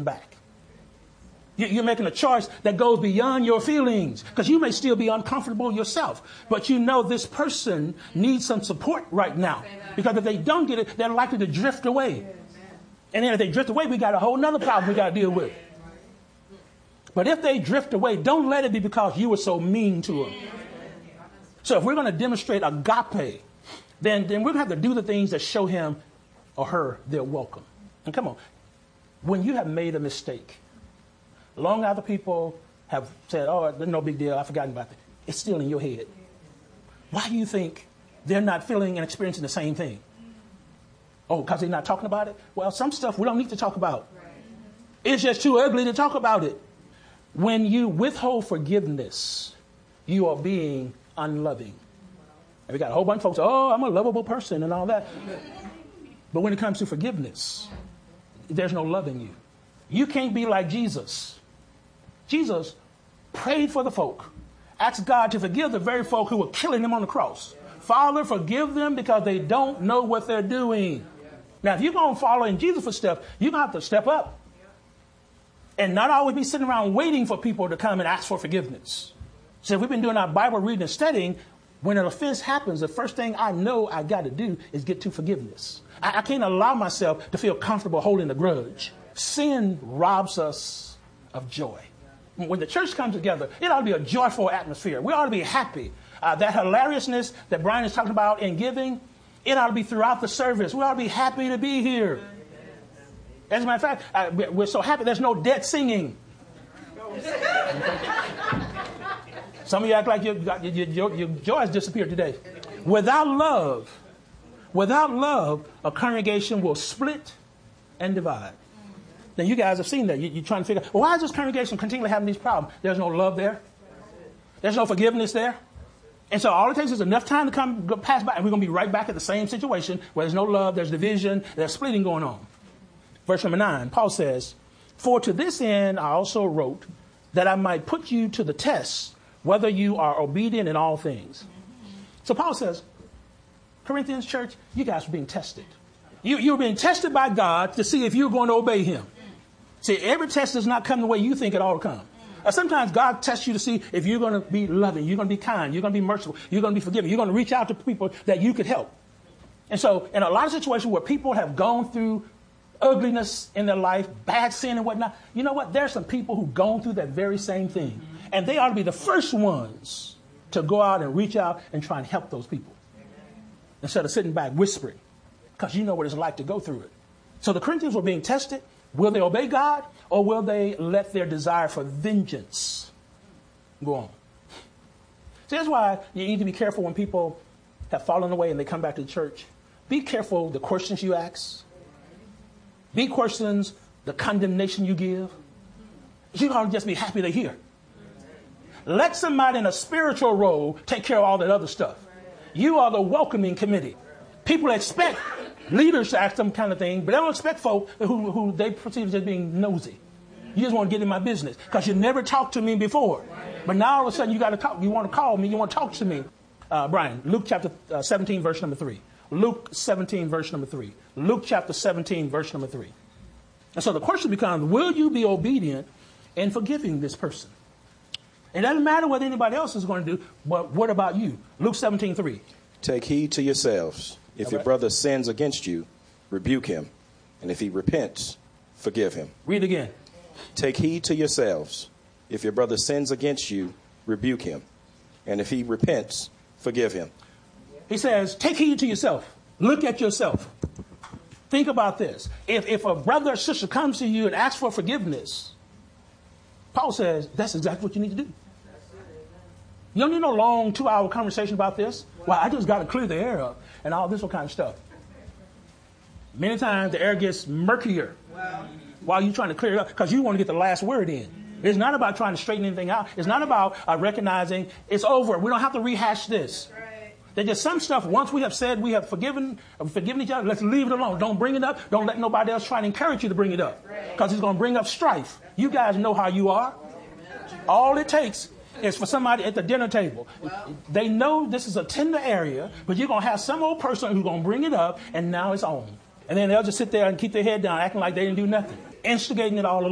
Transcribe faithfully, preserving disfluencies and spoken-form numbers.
person back. You're making a choice that goes beyond your feelings because you may still be uncomfortable yourself. But you know this person needs some support right now because if they don't get it, they're likely to drift away. And then if they drift away, we got a whole nother problem we got to deal with. But if they drift away, don't let it be because you were so mean to them. So if we're going to demonstrate agape, then, then we're going to have to do the things that show him or her they're welcome. And come on, when you have made a mistake, long after people have said, oh, there's no big deal, I've forgotten about that, it's still in your head. Why do you think they're not feeling and experiencing the same thing? Oh, because they're not talking about it? Well, some stuff we don't need to talk about. It's just too ugly to talk about it. When you withhold forgiveness, you are being unloving. And we got a whole bunch of folks, oh, I'm a lovable person and all that. But when it comes to forgiveness, there's no love in you. You can't be like Jesus. Jesus prayed for the folk, asked God to forgive the very folk who were killing him on the cross. Father, forgive them because they don't know what they're doing. Now, if you're going to follow in Jesus' footsteps, you're going to have to step up and not always be sitting around waiting for people to come and ask for forgiveness. So if we've been doing our Bible reading and studying, when an offense happens, the first thing I know I got to do is get to forgiveness. I, I can't allow myself to feel comfortable holding a grudge. Sin robs us of joy. When the church comes together, it ought to be a joyful atmosphere. We ought to be happy. Uh, that hilariousness that Brian is talking about in giving, it ought to be throughout the service. We ought to be happy to be here. As a matter of fact, uh, we're so happy there's no dead singing. Some of you act like your, your, your, your joy has disappeared today. Without love, without love, a congregation will split and divide. Then you guys have seen that. You, you're trying to figure out, well, why is this congregation continually having these problems? There's no love there. There's no forgiveness there. And so all it takes is enough time to come go pass by, and we're going to be right back at the same situation where there's no love, there's division, there's splitting going on. Verse number nine, Paul says, for to this end I also wrote that I might put you to the test, whether you are obedient in all things. So Paul says, Corinthians church, you guys are being tested. You, you're being tested by God to see if you're going to obey him. See, every test does not come the way you think it ought to come. Uh, sometimes God tests you to see if you're going to be loving, you're going to be kind, you're going to be merciful, you're going to be forgiving, you're going to reach out to people that you could help. And so in a lot of situations where people have gone through ugliness in their life, bad sin and whatnot, you know what? There's some people who've gone through that very same thing. And they ought to be the first ones to go out and reach out and try and help those people. Instead of sitting back whispering, because you know what it's like to go through it. So the Corinthians were being tested. Will they obey God, or will they let their desire for vengeance go on? So that's why you need to be careful when people have fallen away and they come back to the church. Be careful the questions you ask. Be questions the condemnation you give. You ought to just be happy they're here. Let somebody in a spiritual role take care of all that other stuff. You are the welcoming committee. People expect leaders to ask them kind of thing, but they don't expect folk who, who they perceive as just being nosy. You just want to get in my business because you never talked to me before. But now all of a sudden you got to talk. You want to call me. You want to talk to me. Uh, Brian, Luke chapter uh, seventeen, verse number three. Luke seventeen, verse number three. Luke chapter seventeen, verse number three. And so the question becomes, will you be obedient in forgiving this person? It doesn't matter what anybody else is going to do, but what about you? Luke seventeen, three. Take heed to yourselves. If All your right. brother sins against you, rebuke him. And if he repents, forgive him. Read again. Take heed to yourselves. If your brother sins against you, rebuke him. And if he repents, forgive him. He says, take heed to yourself. Look at yourself. Think about this. If, if a brother or sister comes to you and asks for forgiveness, Paul says that's exactly what you need to do. You don't need no long two-hour conversation about this. Well, I just got to clear the air up and all this kind of stuff. Many times the air gets murkier while you're trying to clear it up because you want to get the last word in. It's not about trying to straighten anything out. It's not about uh, recognizing it's over. We don't have to rehash this. There's just some stuff, once we have said we have forgiven, uh, forgiven each other, let's leave it alone. Don't bring it up. Don't let nobody else try to encourage you to bring it up because it's going to bring up strife. You guys know how you are. All it takes is for somebody at the dinner table. They know this is a tender area, but you're going to have some old person who's going to bring it up, and now it's on. And then they'll just sit there and keep their head down, acting like they didn't do nothing, instigating it all along.